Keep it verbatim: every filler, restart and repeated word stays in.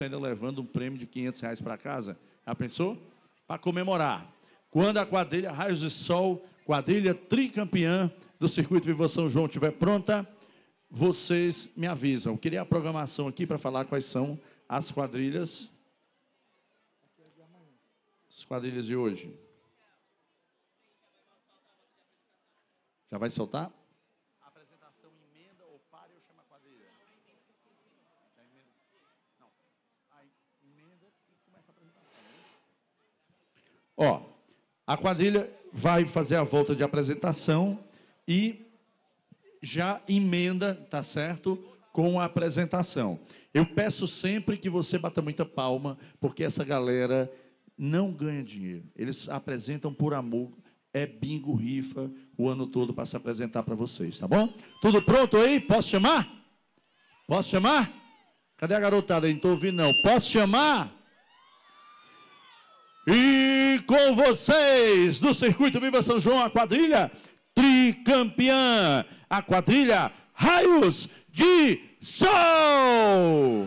ainda levando um prêmio de quinhentos reais para casa. Já pensou? Para comemorar. Quando a quadrilha Raios de Sol, quadrilha tricampeã do Circuito Viva São João estiver pronta, vocês me avisam. Eu queria a programação aqui para falar quais são as quadrilhas. As quadrilhas de hoje. Já vai soltar? A apresentação emenda ou pare ou chama a quadrilha? Já emenda? Não. Aí emenda e começa a apresentação. Ó, a quadrilha vai fazer a volta de apresentação e já emenda, tá certo? Com a apresentação. Eu peço sempre que você bata muita palma, porque essa galera não ganha dinheiro. Eles apresentam por amor. É bingo, rifa, o ano todo para se apresentar para vocês, tá bom? Tudo pronto aí? Posso chamar? Posso chamar? Cadê a garotada? Não estou ouvindo, não. Posso chamar? E com vocês, do Circuito Viva São João, a quadrilha tricampeã, a quadrilha Raios de Sol!